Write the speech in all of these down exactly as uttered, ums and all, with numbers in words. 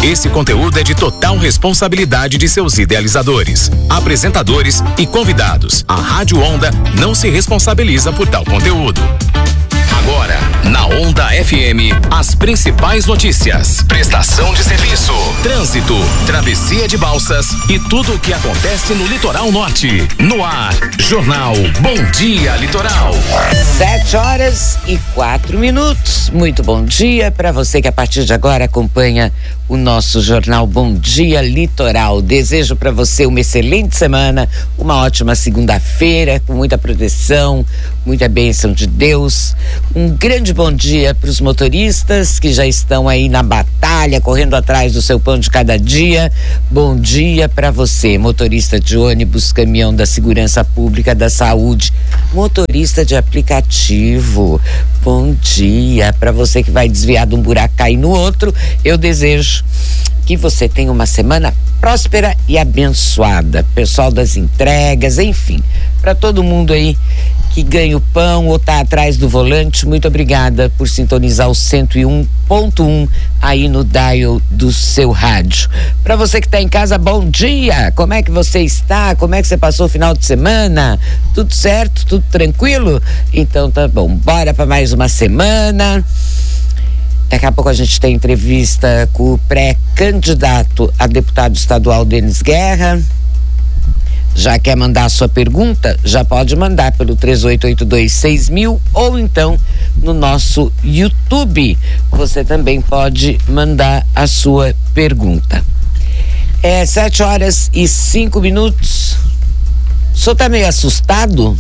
Esse conteúdo é de total responsabilidade de seus idealizadores, apresentadores e convidados. A Rádio Onda não se responsabiliza por tal conteúdo. Agora, na Onda F M, as principais notícias, prestação de serviço, trânsito, travessia de balsas e tudo o que acontece no litoral norte. No ar, Jornal Bom Dia Litoral. Sete horas e quatro minutos. Muito bom dia para você que a partir de agora acompanha o nosso Jornal Bom Dia Litoral. Desejo para você uma excelente semana, uma ótima segunda-feira com muita proteção, muita bênção de Deus. Um grande bom dia para os motoristas que já estão aí na batalha, correndo atrás do seu pão de cada dia. Bom dia para você, motorista de ônibus, caminhão da Segurança Pública, da Saúde, motorista de aplicativo. Bom dia para você que vai desviar de um buraco, cair no outro. Eu desejo que você tenha uma semana próspera e abençoada. Pessoal das entregas, enfim, para todo mundo aí que ganha o pão ou tá atrás do volante, muito obrigada por sintonizar o cento e um ponto um aí no dial do seu rádio. Para você que tá em casa, bom dia! Como é que você está? Como é que você passou o final de semana? Tudo certo? Tudo tranquilo? Então tá bom, bora para mais uma semana. Daqui a pouco a gente tem entrevista com o pré-candidato a deputado estadual Denis Guerra. Já quer mandar a sua pergunta? Já pode mandar pelo três oito oito dois seis mil ou então no nosso YouTube. Você também pode mandar a sua pergunta. É sete horas e cinco minutos. O senhor tá meio assustado?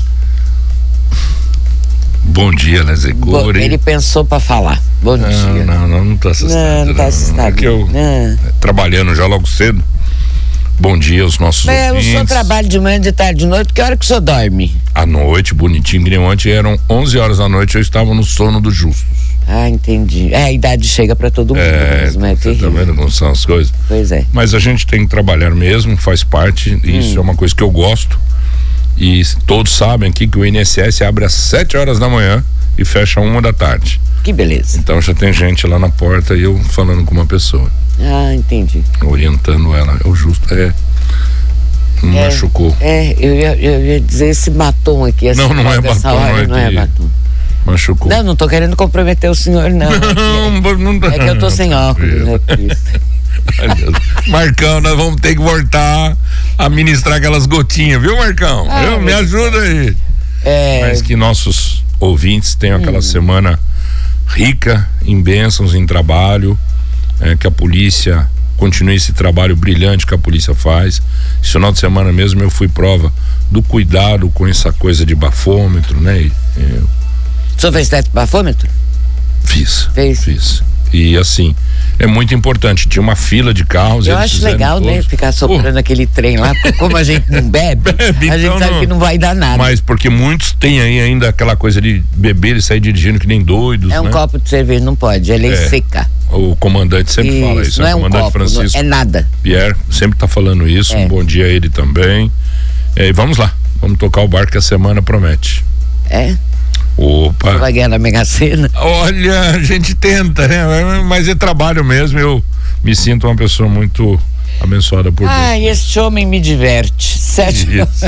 Bom dia, Nezeguri. Ele pensou para falar. Bom não, dia. Não, não, não tô assustado. Não, não tá assustado. É que eu, não. trabalhando já logo cedo. Bom dia aos nossos é, ouvintes. O senhor trabalha de manhã, de tarde, de noite. Que hora que o senhor dorme? À noite, bonitinho, que nem ontem eram onze horas da noite, eu estava no sono dos justos. Ah, entendi. É, a idade chega para todo mundo é, mesmo, é você terrível. tá vendo como são as coisas? Pois é. Mas a gente tem que trabalhar mesmo, faz parte, hum. Isso é uma coisa que eu gosto. E todos sabem aqui que o I N S S abre às sete horas da manhã e fecha uma da tarde. Que beleza. Então já tem gente lá na porta e eu falando com uma pessoa. Ah, entendi. Orientando ela, é o justo, é... Me é, machucou. É, eu ia, eu ia dizer esse batom aqui. Essa não, não é batom, hora, não, é, não é batom. Machucou. Não, não tô querendo comprometer o senhor, não. Não, não dá. É que eu tô sem óculos, é por isso. Marcão, nós vamos ter que voltar a ministrar aquelas gotinhas, viu, Marcão? Ah, eu, me ajuda aí. É... Mas que nossos ouvintes tenham hum. aquela semana rica em bênçãos, em trabalho, é, que a polícia continue esse trabalho brilhante que a polícia faz. Esse final de semana mesmo eu fui prova do cuidado com essa coisa de bafômetro, né? Eu... O senhor fez teste de bafômetro? Fiz. Fez? Fiz. E assim, é muito importante. Tinha uma fila de carros. Eu acho legal, todos. né? Ficar soprando uh. aquele trem lá, porque como a gente não bebe, bebe a gente então sabe não, que não vai dar nada. Mas porque muitos têm aí ainda aquela coisa de beber e sair dirigindo que nem doidos, É um né? copo de cerveja, não pode, é lei é. seca. O comandante sempre isso, fala isso, não é o um comandante copo, Francisco. Não, é nada. Pierre sempre tá falando isso, é. Um bom dia a ele também. É, e vamos lá, vamos tocar o barco que a semana promete. É? Opa. Você vai ganhar na Mega Sena? Olha, a gente tenta, né? Mas é trabalho mesmo, eu me sinto uma pessoa muito abençoada por Deus. Ah, e este homem me diverte. Sete,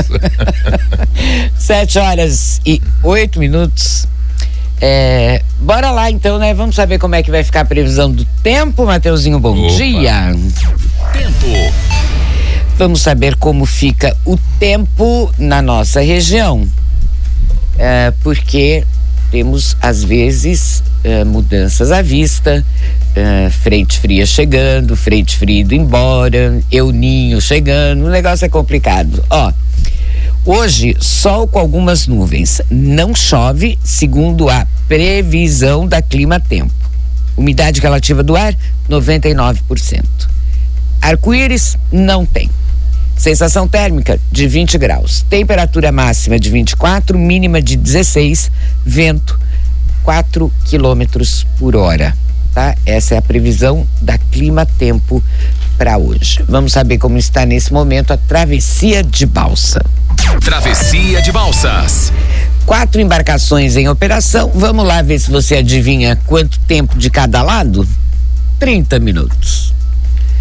Sete horas e oito minutos. É, bora lá então, né? Vamos saber como é que vai ficar a previsão do tempo, Mateuzinho, bom Opa. dia. Tempo. Vamos saber como fica o tempo na nossa região. É, porque temos às vezes é, mudanças à vista, é, frente fria chegando, frente fria indo embora, El Ninho chegando, o negócio é complicado. Ó, hoje sol com algumas nuvens, não chove segundo a previsão da Clima Tempo. Umidade relativa do ar noventa e nove por cento. Arco-íris não tem. Sensação térmica de vinte graus, temperatura máxima de vinte e quatro, mínima de dezesseis, vento quatro quilômetros por hora, tá? Essa é a previsão da Clima Tempo para hoje. Vamos saber como está nesse momento a travessia de balsa. Travessia de balsas. Quatro embarcações em operação. Vamos lá ver se você adivinha quanto tempo de cada lado? trinta minutos.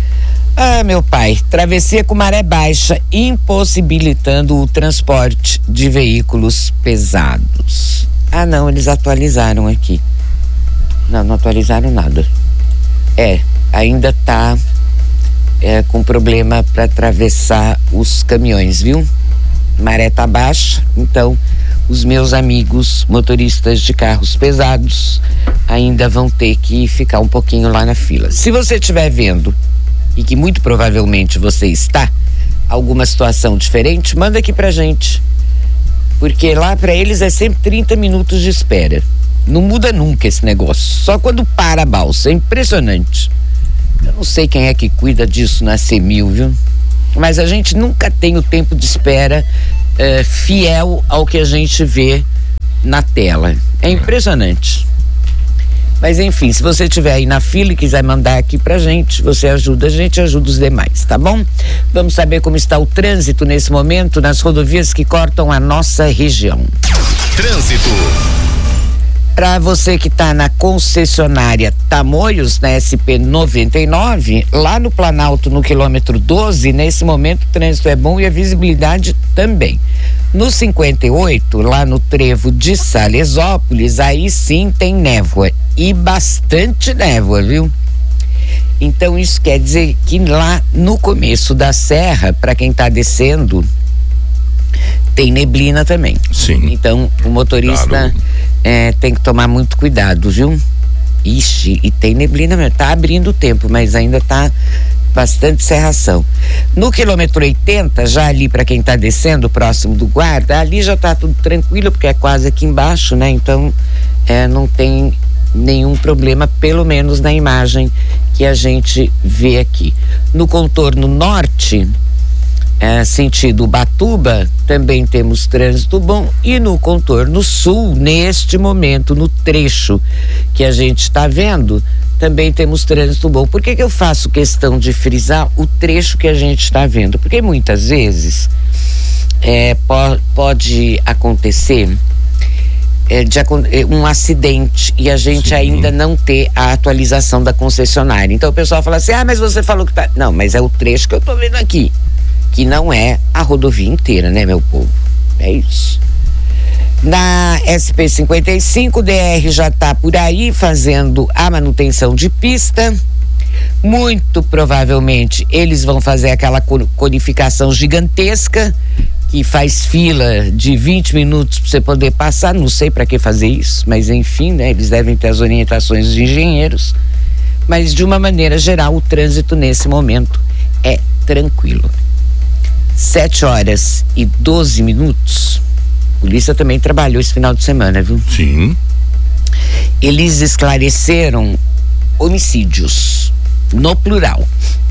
Ah, meu pai, travessia com maré baixa, impossibilitando o transporte de veículos pesados. Ah, não, eles atualizaram aqui. Não, não atualizaram nada. É, ainda tá é, com problema para atravessar os caminhões, viu? Maré tá baixa, então os meus amigos motoristas de carros pesados ainda vão ter que ficar um pouquinho lá na fila. Se você estiver vendo, e que muito provavelmente você está, alguma situação diferente, manda aqui pra gente. Porque lá pra eles é sempre trinta minutos de espera. Não muda nunca esse negócio. Só quando para a balsa. É impressionante. Eu não sei quem é que cuida disso na CEMIL, viu? Mas a gente nunca tem o tempo de espera uh, fiel ao que a gente vê na tela. É impressionante. Mas enfim, se você estiver aí na fila e quiser mandar aqui pra gente, você ajuda a gente, ajuda os demais, tá bom? Vamos saber como está o trânsito nesse momento nas rodovias que cortam a nossa região. Trânsito. Para você que está na concessionária Tamoios, na S P noventa e nove, lá no Planalto, no quilômetro doze, nesse momento o trânsito é bom e a visibilidade também. No cinquenta e oito, lá no trevo de Salesópolis, aí sim tem névoa, e bastante névoa, viu? Então isso quer dizer que lá no começo da serra, para quem está descendo, tem neblina também. Sim. Então o motorista Claro. é, tem que tomar muito cuidado, viu? Ixi, e tem neblina mesmo, tá abrindo o tempo, mas ainda tá bastante cerração. No quilômetro oitenta, já ali para quem tá descendo, próximo do guarda, ali já tá tudo tranquilo, porque é quase aqui embaixo, né? Então, é, não tem nenhum problema, pelo menos na imagem que a gente vê aqui. No contorno norte, é, sentido Ubatuba, também temos trânsito bom, e no contorno sul, neste momento, no trecho que a gente está vendo, também temos trânsito bom. Por que que eu faço questão de frisar o trecho que a gente está vendo? Porque muitas vezes é, po- pode acontecer é, de, um acidente e a gente Sim. ainda não ter a atualização da concessionária. Então o pessoal fala assim, ah, mas você falou que tá... Não, mas é o trecho que eu tô vendo aqui, que não é a rodovia inteira, né, meu povo? É isso. Na S P cinquenta e cinco, o D R já está por aí fazendo a manutenção de pista. Muito provavelmente eles vão fazer aquela codificação gigantesca que faz fila de vinte minutos para você poder passar. Não sei para que fazer isso, mas enfim, né? Eles devem ter as orientações dos engenheiros. Mas de uma maneira geral, o trânsito nesse momento é tranquilo. Sete horas e doze minutos. A polícia também trabalhou esse final de semana, viu? Sim. Eles esclareceram homicídios, no plural.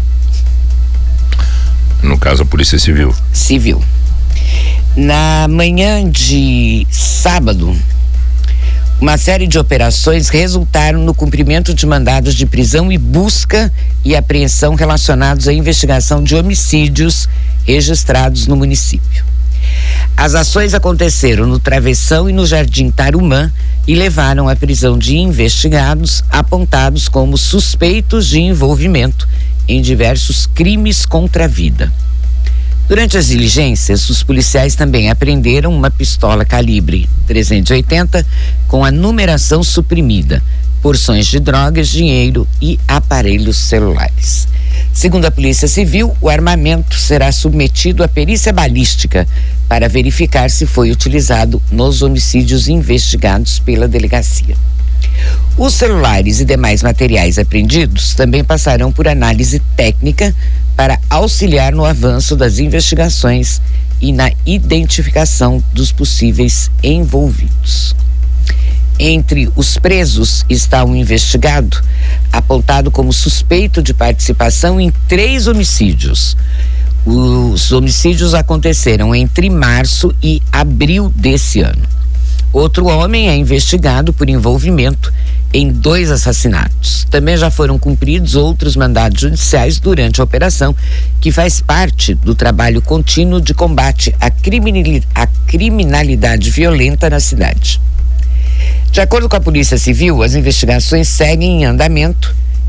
No caso, a Polícia Civil. Civil. Na manhã de sábado, uma série de operações resultaram no cumprimento de mandados de prisão e busca e apreensão relacionados à investigação de homicídios registrados no município. As ações aconteceram no Travessão e no Jardim Tarumã e levaram à prisão de investigados apontados como suspeitos de envolvimento em diversos crimes contra a vida. Durante as diligências, os policiais também apreenderam uma pistola calibre trezentos e oitenta com a numeração suprimida, porções de drogas, dinheiro e aparelhos celulares. Segundo a Polícia Civil, o armamento será submetido à perícia balística para verificar se foi utilizado nos homicídios investigados pela delegacia. Os celulares e demais materiais apreendidos também passarão por análise técnica para auxiliar no avanço das investigações e na identificação dos possíveis envolvidos. Entre os presos está um investigado apontado como suspeito de participação em três homicídios. Os homicídios aconteceram entre março e abril desse ano. Outro homem é investigado por envolvimento em dois assassinatos. Também já foram cumpridos outros mandados judiciais durante a operação, que faz parte do trabalho contínuo de combate à criminalidade, à criminalidade violenta na cidade. De acordo com a Polícia Civil, as investigações seguem em andamento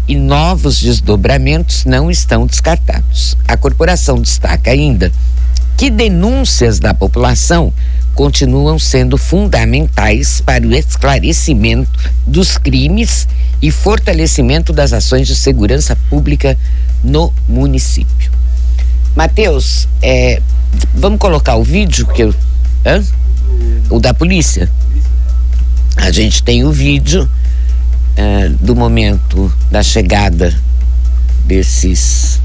e novos desdobramentos não estão descartados. A corporação destaca ainda que denúncias da população continuam sendo fundamentais para o esclarecimento dos crimes e fortalecimento das ações de segurança pública no município. Matheus, é, vamos colocar o vídeo que eu, hã? O da polícia? A gente tem o vídeo é, do momento da chegada desses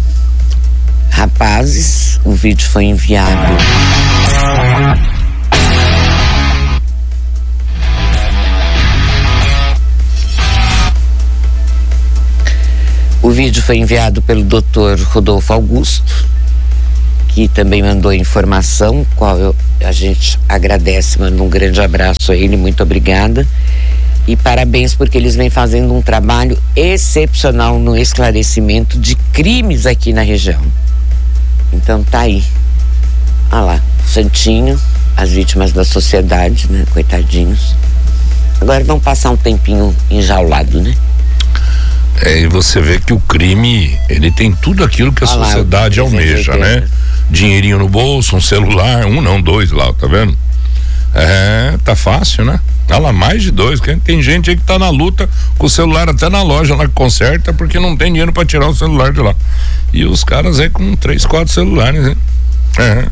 rapazes. O vídeo foi enviado O vídeo foi enviado pelo doutor Rodolfo Augusto, que também mandou informação, qual eu, a gente agradece, manda um grande abraço a ele, muito obrigada. E parabéns porque eles vêm fazendo um trabalho excepcional no esclarecimento de crimes aqui na região. Então tá aí. Ah lá, Santinho, as vítimas da sociedade, né? Coitadinhos. Agora vão passar um tempinho enjaulado, né? É, e você vê que o crime, ele tem tudo aquilo que a ah sociedade lá, almeja, né? Dinheirinho no bolso, um celular, um não, dois lá, tá vendo? É, tá fácil, né? Olha lá, mais de dois, tem gente aí que tá na luta com o celular até na loja lá que conserta porque não tem dinheiro pra tirar o celular de lá. E os caras aí com três, quatro celulares, né? É.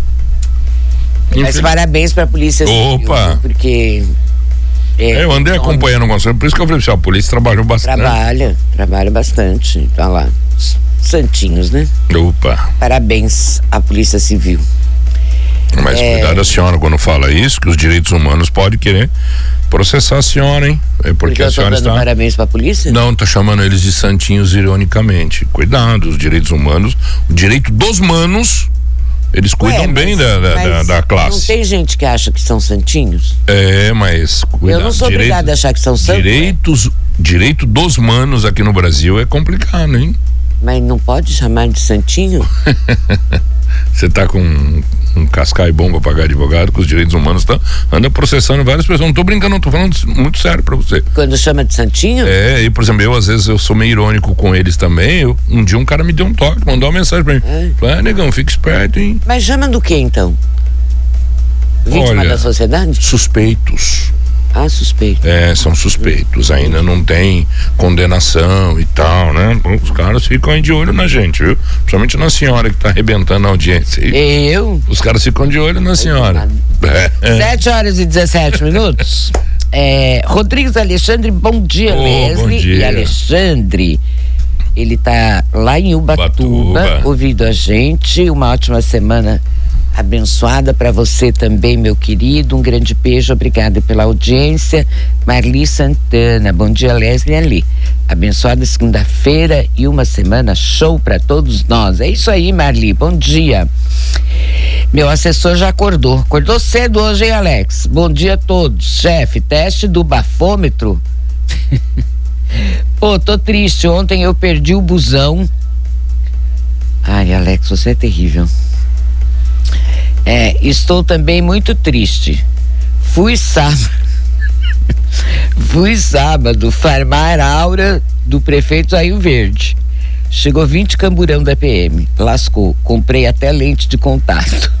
Mas Enfim. Parabéns pra polícia civil, Opa! Porque... É, eu andei acompanhando o conselho, por isso que eu falei assim, a polícia trabalhou bastante. Trabalha, trabalha bastante, tá lá, santinhos, né? Opa! Parabéns à Polícia Civil. Mas é... cuidado a senhora quando fala isso, que os direitos humanos podem querer processar a senhora, hein? É porque, porque a senhora está... parabéns pra polícia? Não, tá chamando eles de santinhos ironicamente. Cuidado, os direitos humanos, o direito dos manos... Eles cuidam Ué, mas, bem da, da, da, da classe. Não tem gente que acha que são santinhos? É, mas cuidado. Eu não sou direito, obrigada a achar que são santos. Direitos, né? Direito dos manos aqui no Brasil é complicado, hein? Mas não pode chamar de santinho? Você tá com um, um cascai bom pra pagar advogado, com os direitos humanos, tá? Anda processando várias pessoas. Não tô brincando, não tô falando muito sério pra você. Quando chama de santinho? É, e por exemplo, eu às vezes eu sou meio irônico com eles também. Eu, um dia um cara me deu um toque, mandou uma mensagem pra mim. É. Falei, ah, negão, fica esperto, hein? Mas chama do que então? Vítima Olha, da sociedade? Suspeitos. Ah, suspeito. É, são suspeitos, ainda não tem condenação e tal, né? Os caras ficam aí de olho na gente, viu? Principalmente na senhora que tá arrebentando a audiência aí. Eu? Os caras ficam de olho na senhora. É. sete horas e dezessete minutos. É, Rodrigues Alexandre, bom dia, oh, Leslie. Bom dia. E Alexandre, ele tá lá em Ubatuba, Ubatuba, ouvindo a gente. Uma ótima semana abençoada para você também, meu querido. Um grande beijo, obrigada pela audiência. Marli Santana, bom dia, Leslie ali. Abençoada segunda-feira e uma semana show para todos nós. É isso aí, Marli, bom dia. Meu assessor já acordou. Acordou cedo hoje, hein, Alex? Bom dia a todos. Chefe, teste do bafômetro. Pô, tô triste. Ontem eu perdi o busão. Ai, Alex, você é terrível. É, estou também muito triste. Fui sábado. Fui sábado farmar a aura do prefeito Zaio Verde. Chegou vinte camburão da P M. Lascou. Comprei até lente de contato.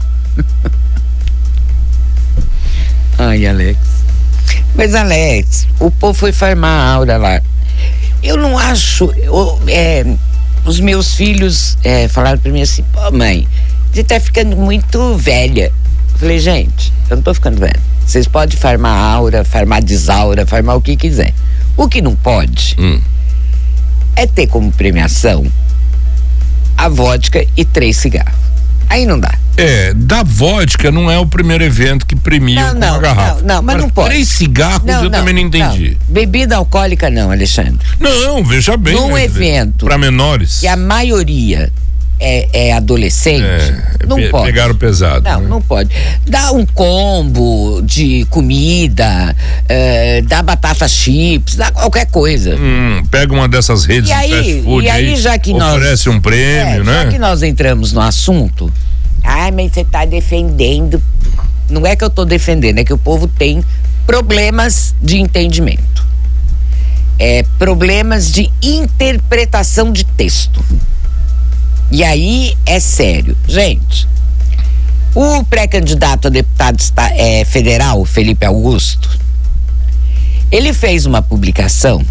Ai, Alex. Mas, Alex, o povo foi farmar a aura lá. Eu não acho. Eu, é, os meus filhos é, falaram pra mim assim: pô, mãe, você tá ficando muito velha. Eu falei, gente, eu não tô ficando velha. Vocês podem farmar aura, farmar desaura, farmar o que quiser. O que não pode hum. é ter como premiação a vodka e três cigarros. Aí não dá. É, da vodka não é o primeiro evento que premia não, com uma garrafa. Não, não, mas Agora, não pode. Três cigarros não, eu não, também não entendi. Não. Bebida alcoólica não, Alexandre. Não, veja bem. Num né, evento para menores. Que a maioria é, é adolescente, é, não pe- pode. Pegaram pesado. Não, né? não pode. Dá um combo de comida, é, dá batata chips, dá qualquer coisa. Hum, pega uma dessas redes e aí, de fast food e aí, já que nós oferece um prêmio, é, né? Já que nós entramos no assunto, ai, mas você tá defendendo. Não é que eu tô defendendo, é que o povo tem problemas de entendimento. é, problemas de interpretação de texto. E aí é sério. Gente, o pré-candidato a deputado é, federal, Felipe Augusto, ele fez uma publicação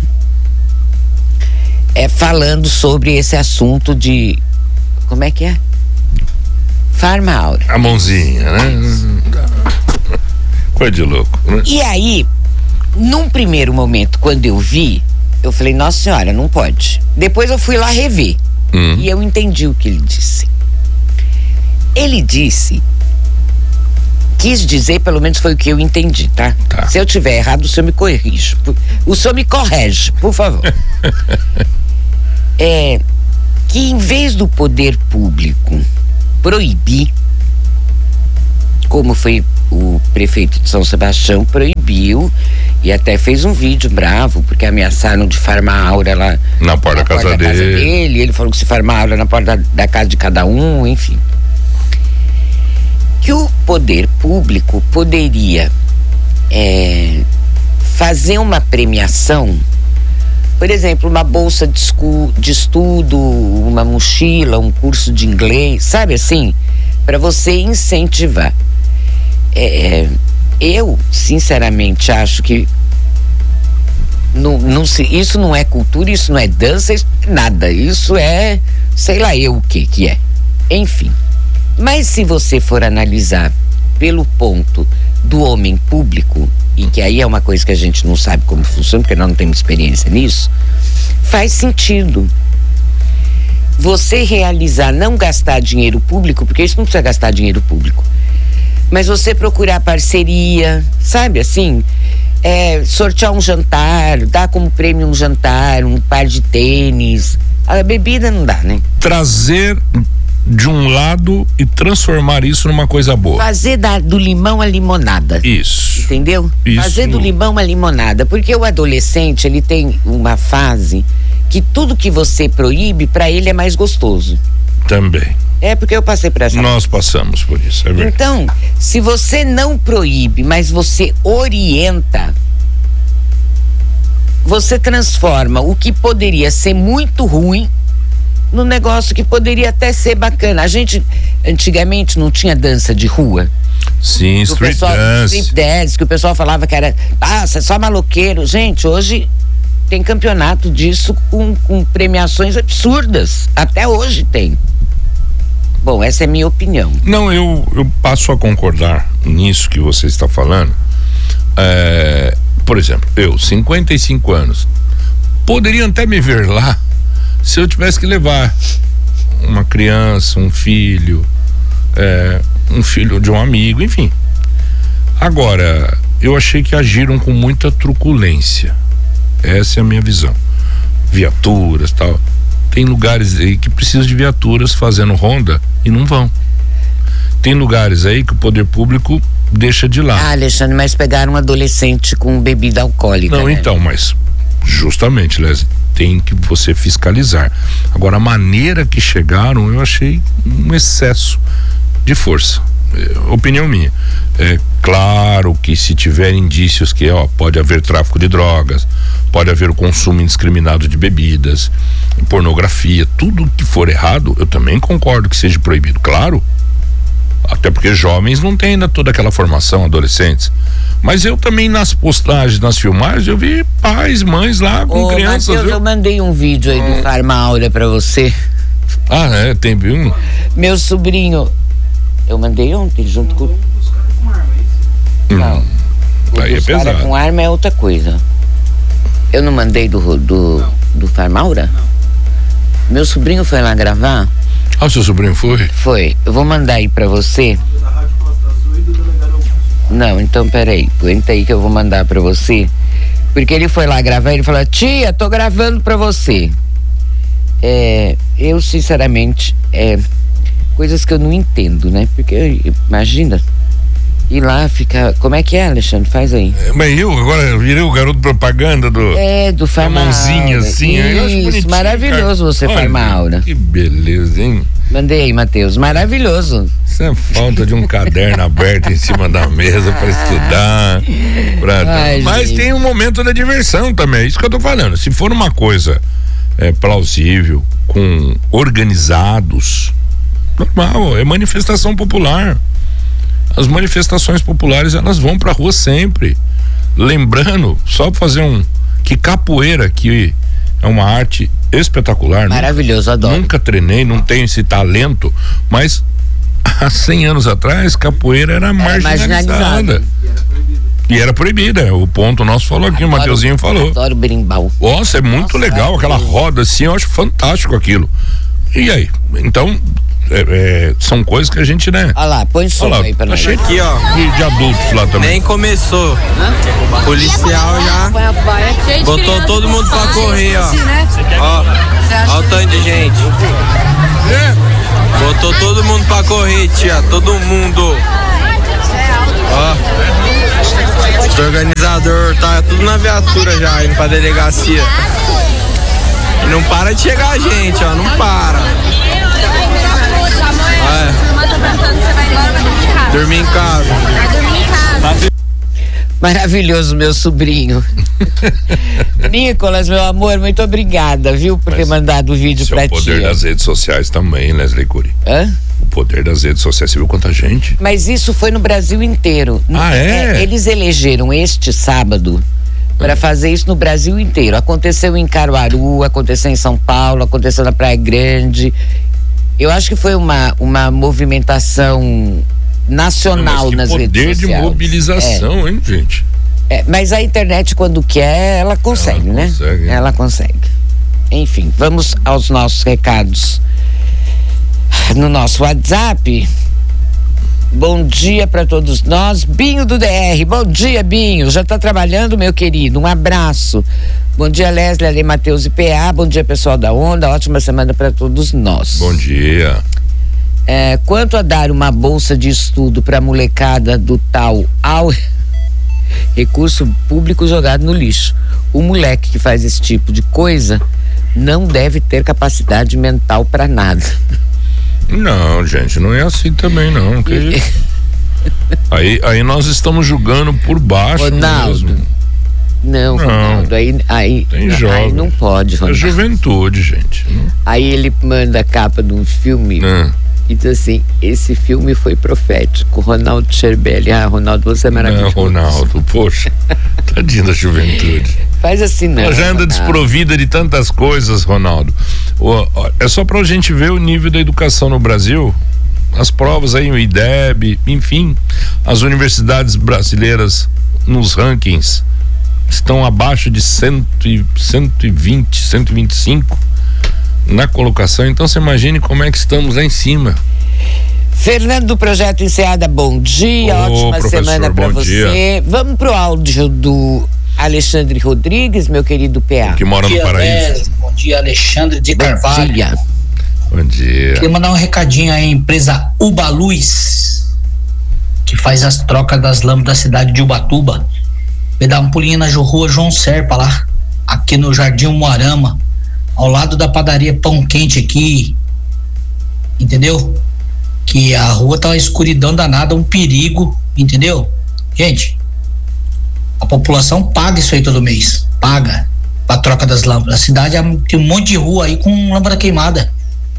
é, falando sobre esse assunto de, como é que é? Farma Áurea. A mãozinha, né? Coisa de louco, né? E aí, num primeiro momento, quando eu vi, eu falei, nossa senhora, não pode. Depois eu fui lá rever. Hum. E eu entendi o que ele disse. Ele disse, quis dizer, pelo menos foi o que eu entendi, tá? tá. Se eu tiver errado, o senhor me corrige. O senhor me corrige, por favor. É que em vez do poder público proibir, como foi o prefeito de São Sebastião, proibiu e até fez um vídeo bravo, porque ameaçaram de farmar Áurea lá na porta, na da, casa da casa dele. dele. Ele falou que se farmar Áurea na porta da, da casa de cada um, enfim. Que o poder público poderia é, fazer uma premiação, por exemplo, uma bolsa de, escu, de estudo, uma mochila, um curso de inglês, sabe assim? Para você incentivar. É, eu, sinceramente, acho que não, não se, isso não é cultura, isso não é dança, isso, nada. Isso é, sei lá eu o que que é. Enfim. Mas se você for analisar pelo ponto do homem público, e que aí é uma coisa que a gente não sabe como funciona, porque nós não temos experiência nisso, faz sentido você realizar, não gastar dinheiro público, porque isso não precisa gastar dinheiro público, mas você procurar parceria, sabe assim, é, sortear um jantar, dar como prêmio um jantar, um par de tênis. A bebida não dá, né? Trazer de um lado e transformar isso numa coisa boa. Fazer da, do limão a limonada. Isso. Entendeu? Isso. Fazer do limão a limonada, porque o adolescente, ele tem uma fase que tudo que você proíbe, pra ele é mais gostoso. Também. É, porque eu passei por essa. Nós passamos por isso, é verdade. Então, se você não proíbe, mas você orienta, você transforma o que poderia ser muito ruim no negócio que poderia até ser bacana. A gente, antigamente, não tinha dança de rua. Sim, street pessoal, dance. Street dance, que o pessoal falava que era, ah, você é só maloqueiro. Gente, hoje tem campeonato disso com, com premiações absurdas. Até hoje tem. Bom, essa é a minha opinião. Não, eu, eu passo a concordar nisso que você está falando. É, por exemplo, eu, cinquenta e cinco anos, poderiam até me ver lá se eu tivesse que levar uma criança, um filho, é, um filho de um amigo, enfim. Agora, eu achei que agiram com muita truculência. Essa é a minha visão. Viaturas, tal. Tem lugares aí que precisam de viaturas fazendo ronda e não vão. Tem lugares aí que o poder público deixa de lado. Ah, Alexandre, mas pegaram um adolescente com bebida alcoólica. Não, né? Então, mas justamente, Leslie, tem que você fiscalizar. Agora, a maneira que chegaram, eu achei um excesso de força. É, opinião minha. É claro que se tiver indícios que ó, pode haver tráfico de drogas, pode haver o consumo indiscriminado de bebidas, pornografia, tudo que for errado, eu também concordo que seja proibido, claro. Até porque jovens não têm ainda toda aquela formação, adolescentes. Mas eu também nas postagens, nas filmagens, eu vi pais, mães lá com Ô, crianças. Mateus, eu... eu mandei um vídeo aí do Farma Áurea pra você. Ah, é? Tem um? Meu sobrinho, eu mandei ontem junto com... Não, o aí é dos cara pesado. com arma é outra coisa. Eu não mandei do, do, do Farma Áurea? Meu sobrinho foi lá gravar? Ah, o seu sobrinho foi? Foi. Eu vou mandar aí pra você. Não, então peraí. Aguenta aí que eu vou mandar pra você. Porque ele foi lá gravar e ele falou: tia, tô gravando pra você. É, eu sinceramente, é, coisas que eu não entendo, né? Porque, imagina, E lá fica. Como é que é, Alexandre? Faz aí. É, mas eu agora virei o garoto propaganda do. É, do Farma mãozinha assim. Eu acho Isso, bonitinho, maravilhoso cara. você, Olha, Farmaura. Que beleza, hein? Mandei aí, Matheus. Maravilhoso. Isso é falta de um caderno aberto em cima da mesa para estudar. Pra... Ai, Mas gente. tem um momento da diversão também. É isso que eu tô falando. Se for uma coisa é, plausível, com organizados, normal, é manifestação popular. As manifestações populares, elas vão pra rua sempre. Lembrando, só pra fazer um, que capoeira, que é uma arte espetacular. Maravilhoso, nunca, adoro. Nunca treinei, não tenho esse talento, mas há cem anos atrás, capoeira era, era marginalizada. marginalizada. E era proibida. O ponto nosso falou aqui, adoro, o Mateuzinho falou. Adoro berimbau. Nossa, é muito Nossa, legal, aquela roda assim, eu acho fantástico aquilo. E aí? Então, É, é, são coisas que a gente, né? Olha lá, põe som aí pra nós. Achei aqui, ó, de, de adultos lá também. Nem começou. Hã? Policial já botou todo mundo pra correr, ó. Ó, ó o tanto de gente. Botou todo mundo pra correr, tia. Todo mundo. Ó. O organizador tá tudo na viatura já, indo pra delegacia. E não para de chegar a gente, ó. Não para. É. Dormir em casa. Vai dormir em casa. Maravilhoso, meu sobrinho. Nicolas, meu amor, muito obrigada, viu, por Mas ter mandado o vídeo pra ti. O poder tia. das redes sociais também, Leslie Cury. Hã? O poder das redes sociais, você viu quanta gente? Mas isso foi no Brasil inteiro. Ah, é? é eles elegeram este sábado para fazer isso no Brasil inteiro. Aconteceu em Caruaru, aconteceu em São Paulo, aconteceu na Praia Grande. Eu acho que foi uma, uma movimentação nacional. Não, nas redes sociais. Poder de mobilização, é. hein, gente? É, mas a internet, quando quer, ela consegue, ela né? Consegue. Ela consegue. Enfim, vamos aos nossos recados. No nosso WhatsApp. Bom dia para todos nós. Binho do D R. Bom dia, Binho. Já tá trabalhando, meu querido? Um abraço. Bom dia, Leslie, Ale, Matheus e P A. Bom dia, pessoal da Onda. Ótima semana para todos nós. Bom dia. É, quanto a dar uma bolsa de estudo para molecada do tal ao recurso público jogado no lixo, o moleque que faz esse tipo de coisa não deve ter capacidade mental para nada. Não, gente, não é assim também não. Que... aí, aí nós estamos julgando por baixo. Ronaldo. Mesmo. Não, não, Ronaldo, aí, aí, tem não, jovem. Aí não pode, Ronaldo. É juventude, gente. Aí ele manda a capa de um filme é. e diz assim, esse filme foi profético, Ronaldo Scherbelli. Ah, Ronaldo, você é maravilhoso. Não, Ronaldo, poxa, tadinho da juventude. Faz assim, não. Ela já anda Ronaldo. desprovida de tantas coisas, Ronaldo. É só pra gente ver o nível da educação no Brasil. As provas aí, o I D E B, enfim, as universidades brasileiras nos rankings estão abaixo de cento e vinte, cento e vinte e cinco na colocação. Então você imagine como é que estamos lá em cima. Fernando do Projeto Enseada, bom dia, Ô, ótima semana para você. Dia. Vamos pro áudio do Alexandre Rodrigues, meu querido P A. Que mora no Paraíso. Leslie, bom dia, Alexandre de Carvalho. Bom dia. Bom dia. Queria mandar um recadinho aí à empresa Ubaluz, que faz as trocas das lâmpadas da cidade de Ubatuba. Vai dar um pulinho na rua João Serpa lá, aqui no Jardim Moarama, ao lado da padaria Pão Quente aqui, entendeu? Que a rua tá uma escuridão danada, um perigo, entendeu? Gente, a população paga isso aí todo mês, paga a troca das lâmpadas. A cidade tem um monte de rua aí com lâmpada queimada.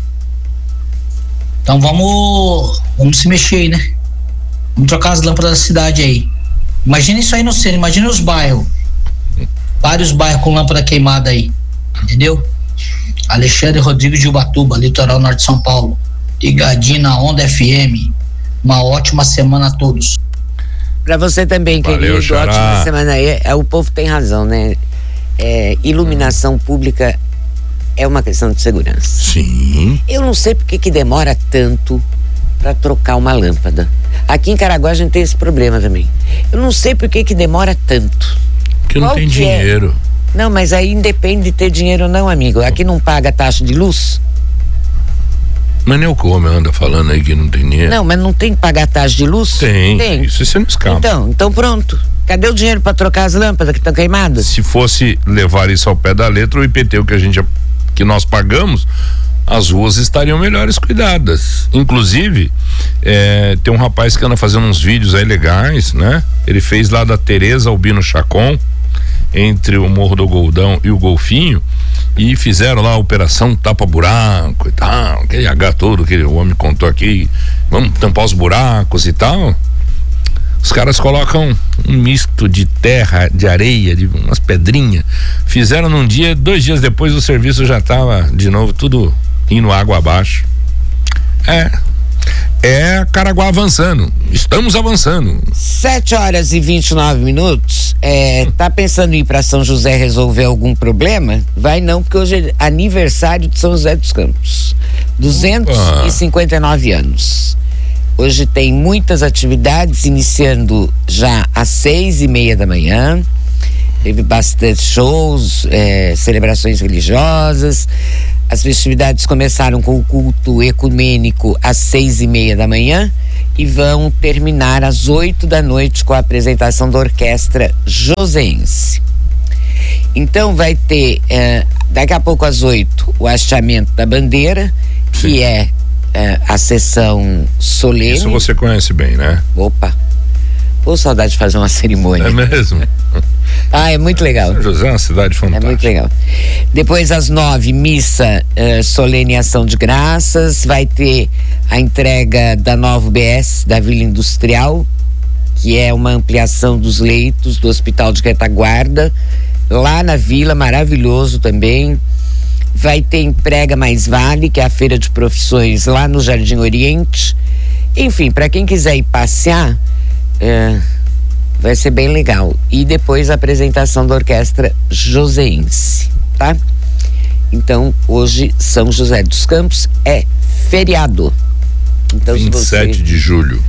Então vamos, vamos se mexer aí, né? Vamos trocar as lâmpadas da cidade aí. Imagina isso aí no centro, imagina os bairros. Vários bairros com lâmpada queimada aí, entendeu? Alexandre Rodrigues de Ubatuba, litoral norte de São Paulo. Ligadinho na Onda F M. Uma ótima semana a todos. Pra você também, Valeu, querido. Xará. Ótima semana aí. É, o povo tem razão, né? É, iluminação pública é uma questão de segurança. Sim. Eu não sei porque que demora tanto para trocar uma lâmpada. Aqui em Caraguá a gente tem esse problema também. Eu não sei porque que demora tanto. Porque não Qual tem que é? dinheiro. Não, mas aí independe de ter dinheiro ou não, amigo. Aqui não paga taxa de luz? Mas nem o que o homem anda falando aí que não tem dinheiro. Não, mas não tem que pagar taxa de luz? Tem. Tem. Isso você não escapa. Então, então pronto. Cadê o dinheiro para trocar as lâmpadas que estão queimadas? Se fosse levar isso ao pé da letra, o I P T U que a gente que nós pagamos, as ruas estariam melhores cuidadas. Inclusive, é, tem um rapaz que anda fazendo uns vídeos aí legais, né? Ele fez lá da Tereza Albino Chacon, entre o Morro do Goldão e o Golfinho, e fizeram lá a operação tapa-buraco e tal, aquele H todo que o homem contou aqui, vamos tampar os buracos e tal. Os caras colocam um misto de terra, de areia, de umas pedrinhas. Fizeram num dia, dois dias depois o serviço já estava de novo tudo indo água abaixo. É, é Caraguá avançando. Estamos avançando. sete horas e vinte e nove minutos. É, tá pensando em ir para São José resolver algum problema? Vai não, porque hoje é aniversário de São José dos Campos. duzentos e cinquenta e nove anos. Hoje tem muitas atividades, iniciando já às seis e meia da manhã. Teve bastante shows, é, celebrações religiosas. As festividades começaram com o culto ecumênico às seis e meia da manhã e vão terminar às oito da noite com a apresentação da Orquestra Joseense. Então vai ter, é, daqui a pouco às oito, o hasteamento da bandeira, que Sim. é É, a sessão solene. Isso você conhece bem, né? Opa, pô, saudade de fazer uma cerimônia. É mesmo? Ah, é muito legal. São José é uma cidade fantástica. É muito legal. Depois às nove, missa, uh, solene ação de graças. Vai ter a entrega da nova U B S da Vila Industrial, que é uma ampliação dos leitos do Hospital de Retaguarda, lá na vila, maravilhoso também. Vai ter Emprega Mais Vale, que é a feira de profissões lá no Jardim Oriente. Enfim, para quem quiser ir passear, é, vai ser bem legal. E depois a apresentação da Orquestra Joseense, tá? Então, hoje, São José dos Campos é feriado. Então, vinte e sete se você... de julho.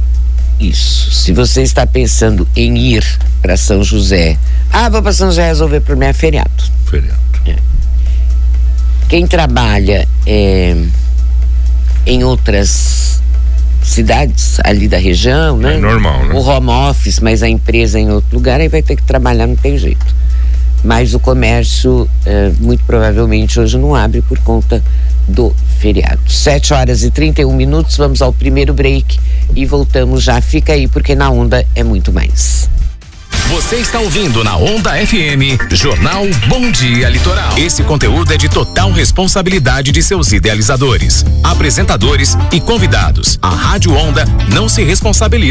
Isso. Se você está pensando em ir para São José, ah, vou para São José resolver por mim, é feriado. Feriado. É. Quem trabalha é, em outras cidades ali da região, né? É normal, né? O home office, mas a empresa em outro lugar, aí vai ter que trabalhar, não tem jeito. Mas o comércio, é, muito provavelmente, hoje não abre por conta do feriado. sete horas e trinta e um minutos, vamos ao primeiro break e voltamos já. Fica aí, porque na Onda é muito mais. Você está ouvindo na Onda F M, Jornal Bom Dia Litoral. Esse conteúdo é de total responsabilidade de seus idealizadores, apresentadores e convidados. A Rádio Onda não se responsabiliza